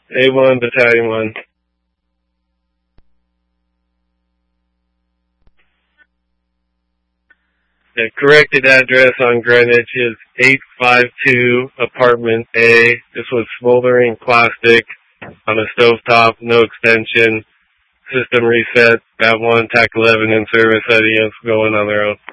A1, Battalion 1. The corrected address on Greenwich is 852 Apartment A. This was smoldering plastic on a stovetop, no extension. System reset. Bat 1, TAC 11 in service. Adios. Going on their own.